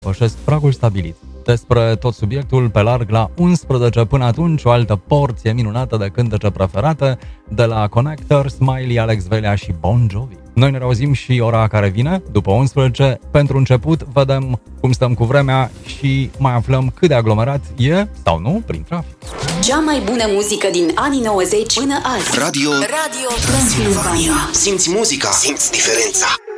pășesc pragul stabilit. Despre tot subiectul pe larg la 11 până atunci, o altă porție minunată de cântece preferate de la Connector, Smiley, Alex Velea și Bon Jovi. Noi ne reauzim și ora care vine, după 11. Pentru început, vedem cum stăm cu vremea și mai aflăm cât de aglomerat e, sau nu, prin trafic. Cea mai bună muzică din anii 90 până azi. Radio Transilvania. Simți muzica, simți diferența.